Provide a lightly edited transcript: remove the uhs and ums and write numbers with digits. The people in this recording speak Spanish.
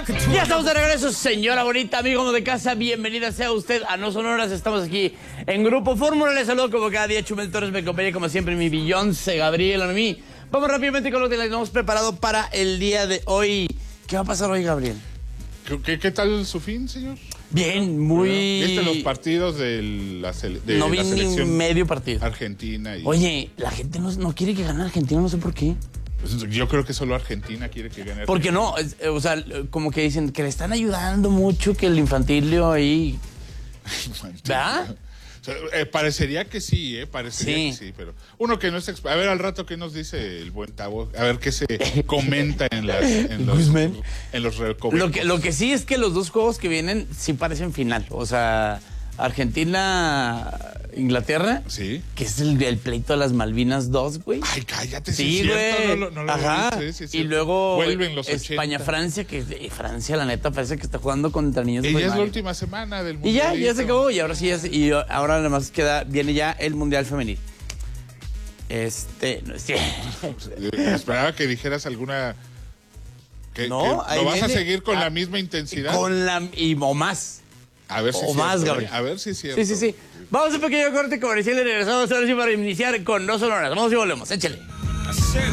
Ya estamos de regreso, señora bonita, amigo de casa. Bienvenida sea usted a No Sonoras. Estamos aquí en Grupo Fórmula. Les saludo como cada día. Chumel Torres me acompaña como siempre mi Beyoncé, Gabriel, Anomi. Vamos rápidamente con lo que les hemos preparado para el día de hoy. ¿Qué va a pasar hoy, Gabriel? ¿Qué tal su fin, señor? Bien, muy... ¿Viste los partidos de no vi la ni selección medio partido. Argentina? Oye, la gente no quiere que gane Argentina, no sé por qué. Yo creo que solo Argentina quiere que gane. ¿Por qué no? O sea, como que dicen que le están ayudando mucho, que el infantilio ahí... ¿verdad? O sea, parecería que sí, parecería que sí, pero uno que no es a ver al rato qué nos dice el buen Tavo, a ver qué se comenta en los recovecos. Lo que sí es que los dos juegos que vienen sí parecen final, o sea, Argentina-Inglaterra, sí, que es el pleito de las Malvinas 2, güey. Ay, cállate, sí, güey. No ajá. Sí, y luego vuelven los España-Francia, que Francia, la neta, parece que está jugando contra niños. Y ya es la última semana del mundial. Y ya se acabó, y ahora sí, ahora nada más viene ya el Mundial Femenil. No es Esperaba que dijeras alguna... No, ¿Lo vas a seguir con la misma intensidad? O más. A ver si o más, Gabriel. A ver si es cierto. Sí. Vamos a un pequeño corte comercial y regresamos ahora sí para iniciar con No Sonoras. Vamos y volvemos, échale.